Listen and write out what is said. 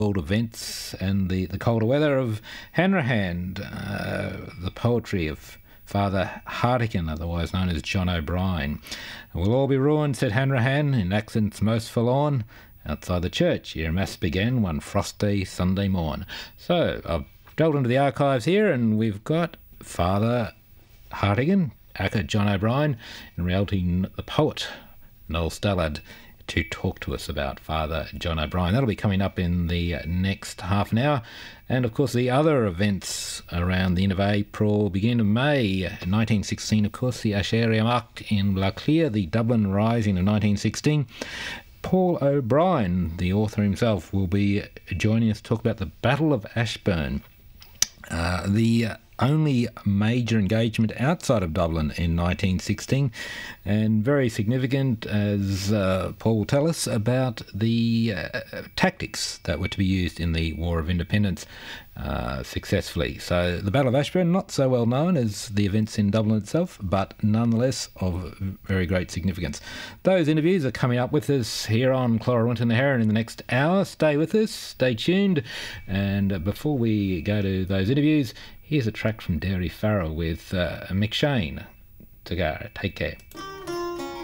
world events and the colder weather of Hanrahan, the poetry of Father Hartigan, otherwise known as John O'Brien. "We'll all be ruined," said Hanrahan, in accents most forlorn. Outside the church, ere mass began one frosty Sunday morn. So I've delved into the archives here, and we've got Father Hartigan, aka John O'Brien, in reality the poet Noel Stallard, to talk to us about Father John O'Brien. That'll be coming up in the next half an hour. And of course the other events around the end of April, beginning of May 1916, of course, the Asheria in Locklear, the Dublin Rising of 1916. Paul O'Brien, the author himself, will be joining us to talk about the Battle of Ashburn, the only major engagement outside of Dublin in 1916, and very significant, as Paul will tell us, about the tactics that were to be used in the War of Independence successfully. So the Battle of Ashburn, not so well known as the events in Dublin itself, but nonetheless of very great significance. Those interviews are coming up with us here on Clara Winton the Heron in the next hour. Stay with us, stay tuned, and before we go to those interviews, here's a track from Dairy Farrow with Mick Shane. To go, take care.